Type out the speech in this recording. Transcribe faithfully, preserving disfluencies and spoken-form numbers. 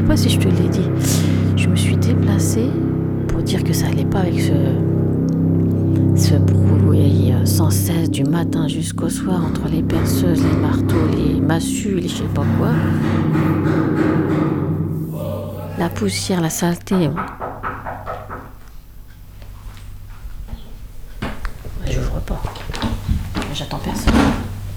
pas si je te l'ai dit. Je me suis déplacée pour dire que ça allait pas avec ce, ce bruit sans cesse du matin jusqu'au soir entre les perceuses, les marteaux, les massues, les je sais pas quoi. La poussière, la saleté. J'ouvre pas. J'attends personne.